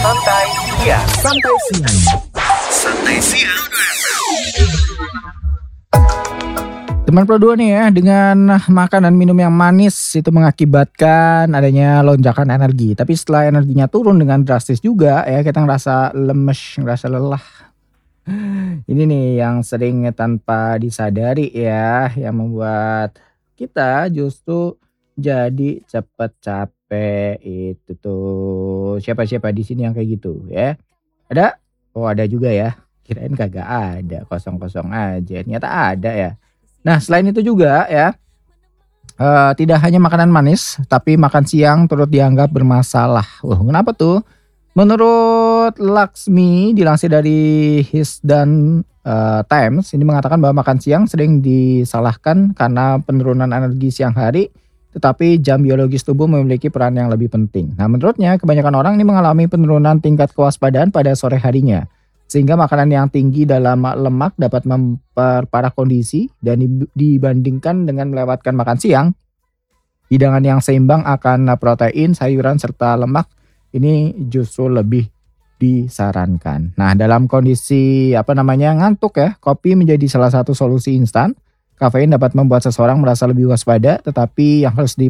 Santai Siang. Santai Siang. Santai Siang. Teman Pro 2 nih ya, dengan makan dan minum yang manis itu mengakibatkan adanya lonjakan energi. Tapi setelah energinya turun dengan drastis juga ya, kita ngerasa lemes, ngerasa lelah. Ini nih yang sering tanpa disadari ya, yang membuat kita justru jadi cepet capek itu tuh. Siapa-siapa di sini yang kayak gitu ya? Ada? Oh ada juga ya. Kirain kagak ada, kosong-kosong aja. Ternyata ada ya. Nah selain itu juga ya, tidak hanya makanan manis, tapi makan siang turut dianggap bermasalah. Wah kenapa tuh? Menurut Laksmi dilansir dari Hisdan Times, ini mengatakan bahwa makan siang sering disalahkan karena penurunan energi siang hari, tetapi jam biologis tubuh memiliki peran yang lebih penting. Nah menurutnya kebanyakan orang ini mengalami penurunan tingkat kewaspadaan pada sore harinya. Sehingga makanan yang tinggi dalam lemak dapat memperparah kondisi dan dibandingkan dengan melewatkan makan siang, hidangan yang seimbang akan protein, sayuran serta lemak ini justru lebih disarankan. Nah, dalam kondisi ngantuk ya, kopi menjadi salah satu solusi instan. Kafein dapat membuat seseorang merasa lebih waspada, tetapi yang harus